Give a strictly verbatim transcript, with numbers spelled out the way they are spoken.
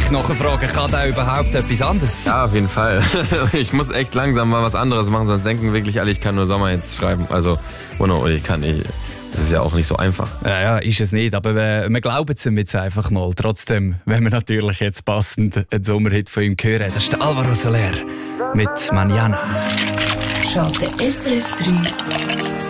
gleich nachfragen, kann der überhaupt etwas anderes? Ja, auf jeden Fall. Ich muss echt langsam mal was anderes machen, sonst denken wirklich alle, ich kann nur Sommerhits schreiben. Also, oder ich kann nicht. Das ist ja auch nicht so einfach. Ja, ja, ist es nicht, aber äh, wir glauben es ihm jetzt einfach mal. Trotzdem, wenn wir natürlich jetzt passend einen Sommerhit von ihm hören, das ist der Alvaro Soler mit Mañana. Schalte S R F drei